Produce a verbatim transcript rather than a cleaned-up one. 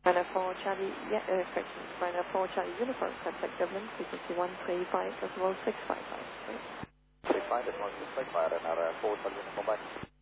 Runner four Charlie, yeah, uh, correction. Runner four Charlie Uniform, contact Dublin, frequency one three five decimal six five five. three five decimal six five five, runner four Charlie Uniform, bye.